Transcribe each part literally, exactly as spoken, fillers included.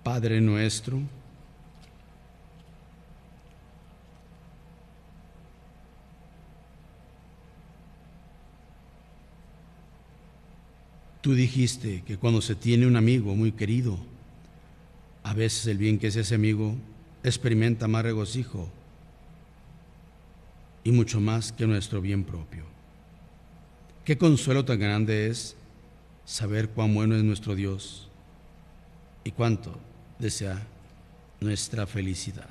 Padre nuestro, tú dijiste que cuando se tiene un amigo muy querido, a veces el bien que es ese amigo experimenta más regocijo y mucho más que nuestro bien propio. Qué consuelo tan grande es saber cuán bueno es nuestro Dios y cuánto desea nuestra felicidad.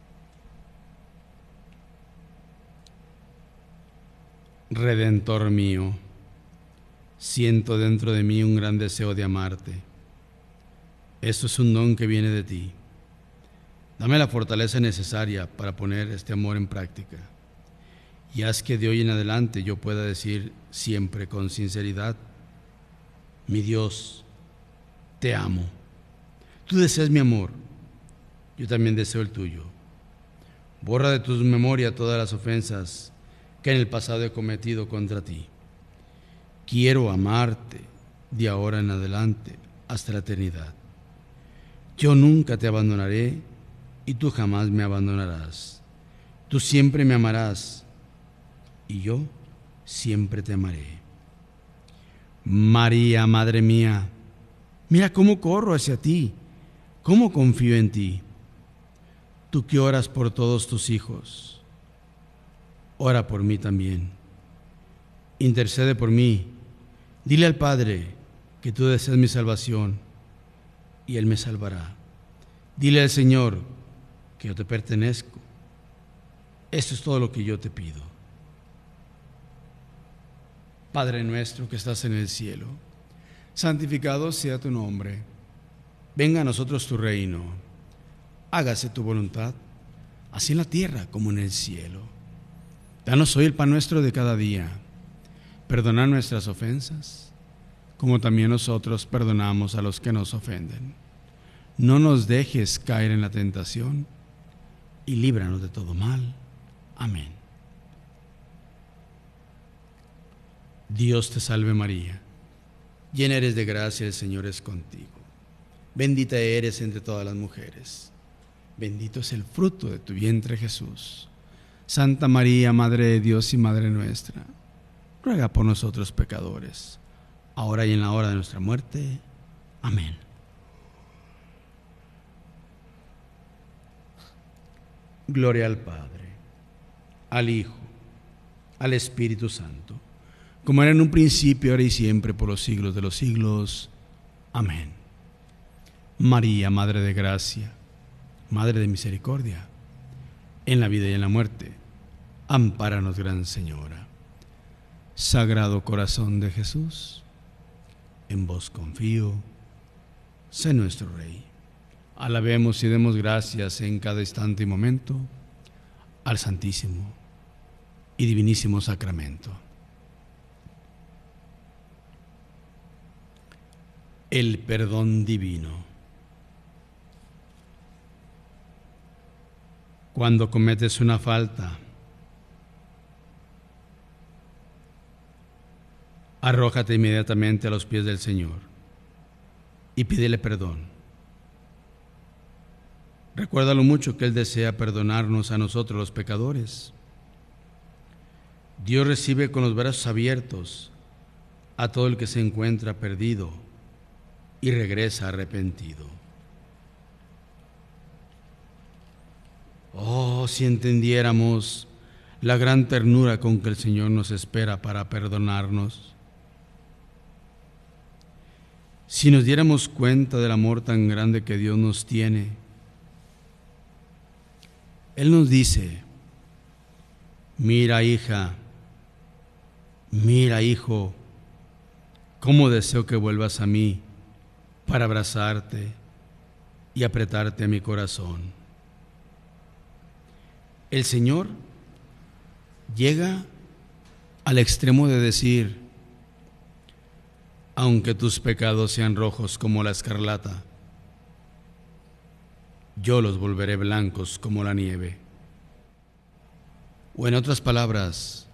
Redentor mío, siento dentro de mí un gran deseo de amarte. Esto es un don que viene de ti. Dame la fortaleza necesaria para poner este amor en práctica y haz que de hoy en adelante yo pueda decir siempre con sinceridad: mi Dios, te amo. Tú deseas mi amor, yo también deseo el tuyo. Borra de tu memoria todas las ofensas que en el pasado he cometido contra ti. Quiero amarte de ahora en adelante hasta la eternidad. Yo nunca te abandonaré y tú jamás me abandonarás. Tú siempre me amarás y yo siempre te amaré. María, Madre mía, mira cómo corro hacia ti, cómo confío en ti. Tú que oras por todos tus hijos, ora por mí también. Intercede por mí. Dile al Padre que tú deseas mi salvación y Él me salvará. Dile al Señor que yo te pertenezco. Esto es todo lo que yo te pido. Padre nuestro que estás en el cielo, santificado sea tu nombre. Venga a nosotros tu reino. Hágase tu voluntad, así en la tierra como en el cielo. Danos hoy el pan nuestro de cada día. Perdona nuestras ofensas, como también nosotros perdonamos a los que nos ofenden. No nos dejes caer en la tentación y líbranos de todo mal. Amén. Dios te salve María, llena eres de gracia, el Señor es contigo. Bendita eres entre todas las mujeres. Bendito es el fruto de tu vientre Jesús. Santa María, Madre de Dios y Madre nuestra, ruega por nosotros pecadores, ahora y en la hora de nuestra muerte. Amén. Gloria al Padre, al Hijo, al Espíritu Santo, como era en un principio, ahora y siempre, por los siglos de los siglos. Amén. María, Madre de Gracia, Madre de Misericordia, en la vida y en la muerte, ampáranos, Gran Señora. Sagrado Corazón de Jesús, en vos confío, sé nuestro Rey. Alabemos y demos gracias en cada instante y momento al Santísimo y Divinísimo Sacramento. El perdón divino. Cuando cometes una falta, arrójate inmediatamente a los pies del Señor y pídele perdón. Recuerda lo mucho que Él desea perdonarnos a nosotros los pecadores. Dios recibe con los brazos abiertos a todo el que se encuentra perdido y regresa arrepentido. Oh, si entendiéramos la gran ternura con que el Señor nos espera para perdonarnos. Si nos diéramos cuenta del amor tan grande que Dios nos tiene. Él nos dice: mira, hija, mira, hijo, cómo deseo que vuelvas a mí para abrazarte y apretarte a mi corazón. El Señor llega al extremo de decir: aunque tus pecados sean rojos como la escarlata, yo los volveré blancos como la nieve. O en otras palabras,